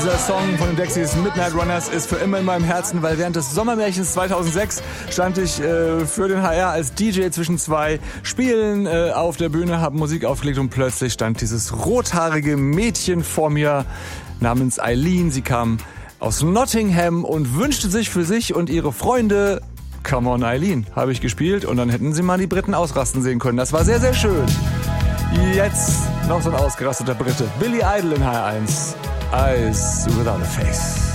Dieser Song von den Dexys, Midnight Runners, ist für immer in meinem Herzen, weil während des Sommermärchens 2006 stand ich für den HR als DJ zwischen zwei Spielen auf der Bühne, habe Musik aufgelegt und plötzlich stand dieses rothaarige Mädchen vor mir namens Eileen. Sie kam aus Nottingham und wünschte sich für sich und ihre Freunde Come on Eileen, habe ich gespielt und dann hätten sie mal die Briten ausrasten sehen können. Das war sehr, sehr schön. Jetzt noch so ein ausgerasteter Brite. Billy Idol in HR1. Eyes Without a Face.